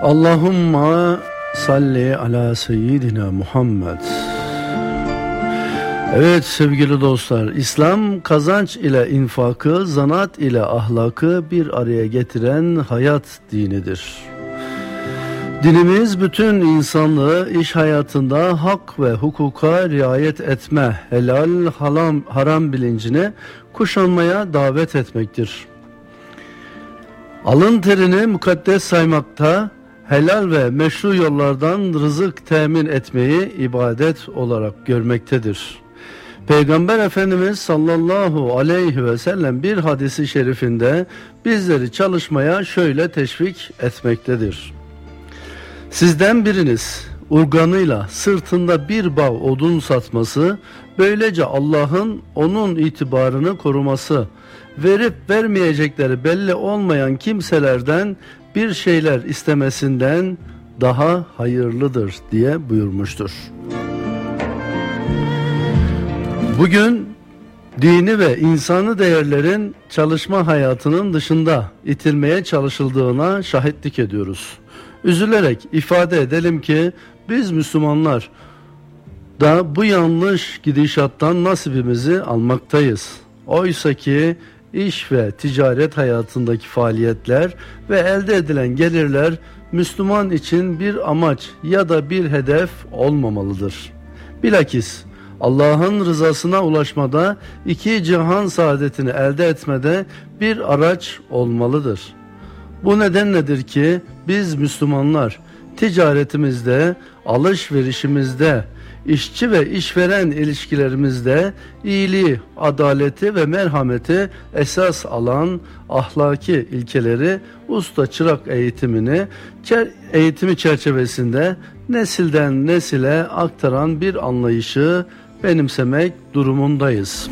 Allahumma salli ala seyyidina Muhammed. Evet sevgili dostlar, İslam kazanç ile infakı, zanaat ile ahlakı bir araya getiren hayat dinidir. Dinimiz bütün insanlığı iş hayatında hak ve hukuka riayet etme, helal, haram bilincini kuşanmaya davet etmektir. Alın terini mukaddes saymakta, helal ve meşru yollardan rızık temin etmeyi ibadet olarak görmektedir. Peygamber Efendimiz sallallahu aleyhi ve sellem bir hadisi şerifinde bizleri çalışmaya şöyle teşvik etmektedir. Sizden biriniz urganıyla sırtında bir bağ odun satması, böylece Allah'ın onun itibarını koruması, verip vermeyecekleri belli olmayan kimselerden bir şeyler istemesinden daha hayırlıdır diye buyurmuştur. Bugün dini ve insani değerlerin çalışma hayatının dışında itilmeye çalışıldığına şahitlik ediyoruz. Üzülerek ifade edelim ki biz Müslümanlar da bu yanlış gidişattan nasibimizi almaktayız. Oysa ki iş ve ticaret hayatındaki faaliyetler ve elde edilen gelirler Müslüman için bir amaç ya da bir hedef olmamalıdır. Bilakis Allah'ın rızasına ulaşmada, iki cihan saadetini elde etmede bir araç olmalıdır. Bu nedenledir ki biz Müslümanlar ticaretimizde, alışverişimizde, işçi ve işveren ilişkilerimizde iyiliği, adaleti ve merhameti esas alan ahlaki ilkeleri usta çırak eğitimi çerçevesinde nesilden nesile aktaran bir anlayışı benimsemek durumundayız.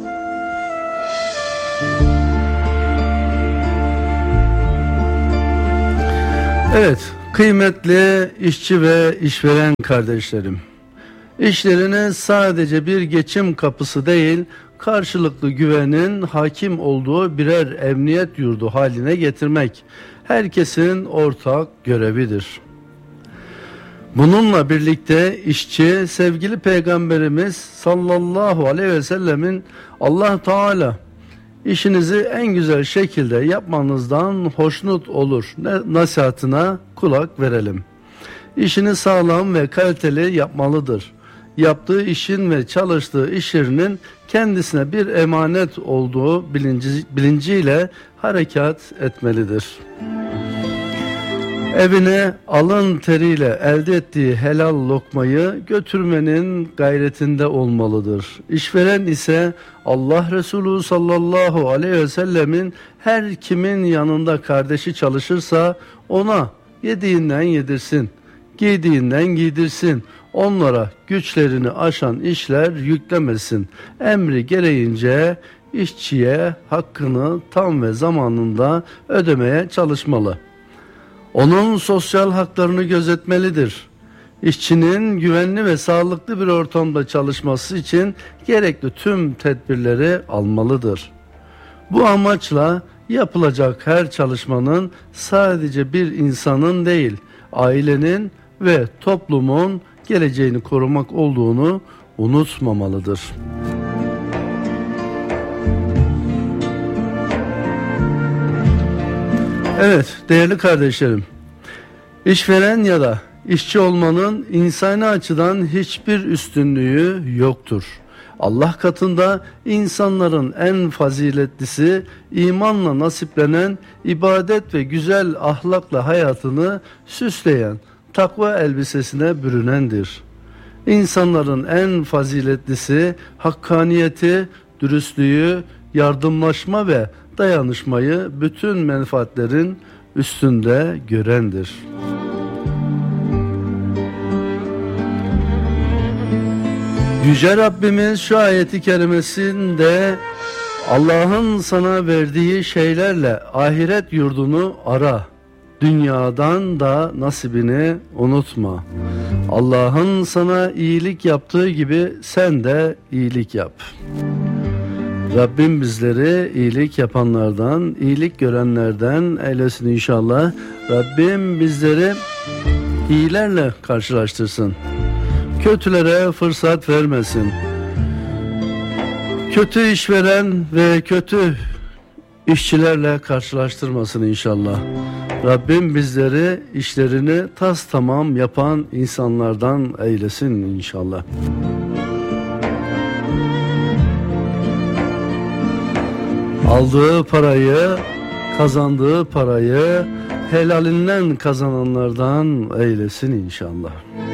Evet, kıymetli işçi ve işveren kardeşlerim, İşlerini sadece bir geçim kapısı değil, karşılıklı güvenin hakim olduğu birer emniyet yurdu haline getirmek herkesin ortak görevidir. Bununla birlikte işçi, sevgili Peygamberimiz sallallahu aleyhi ve sellemin Allah Teala işinizi en güzel şekilde yapmanızdan hoşnut olur nasihatına kulak verelim. İşini sağlam ve kaliteli yapmalıdır. Yaptığı işin ve çalıştığı iş yerinin kendisine bir emanet olduğu bilinciyle hareket etmelidir. Evine alın teriyle elde ettiği helal lokmayı götürmenin gayretinde olmalıdır. İşveren ise Allah Resulü sallallahu aleyhi ve sellemin her kimin yanında kardeşi çalışırsa ona yediğinden yedirsin, giydiğinden giydirsin, onlara güçlerini aşan işler yüklemesin. Emri gereğince işçiye hakkını tam ve zamanında ödemeye çalışmalı. Onun sosyal haklarını gözetmelidir. İşçinin güvenli ve sağlıklı bir ortamda çalışması için gerekli tüm tedbirleri almalıdır. Bu amaçla yapılacak her çalışmanın sadece bir insanın değil, ailenin ve toplumun geleceğini korumak olduğunu unutmamalıdır. Evet değerli kardeşlerim, işveren ya da işçi olmanın insani açıdan hiçbir üstünlüğü yoktur. Allah katında insanların en faziletlisi, imanla nasiplenen, ibadet ve güzel ahlakla hayatını süsleyen, takva elbisesine bürünendir. İnsanların en faziletlisi, hakkaniyeti, dürüstlüğü, yardımlaşma ve dayanışmayı bütün menfaatlerin üstünde görendir. Yüce Rabbimiz şu ayeti kerimesinde Allah'ın sana verdiği şeylerle ahiret yurdunu ara, dünyadan da nasibini unutma. Allah'ın sana iyilik yaptığı gibi sen de iyilik yap. Rabbim bizleri iyilik yapanlardan, iyilik görenlerden eylesin inşallah. Rabbim bizleri iyilerle karşılaştırsın. Kötülere fırsat vermesin. Kötü işveren ve kötü işçilerle karşılaştırmasın inşallah. Rabbim bizleri işlerini tas tamam yapan insanlardan eylesin inşallah. Aldığı parayı, kazandığı parayı helalinden kazananlardan eylesin inşallah.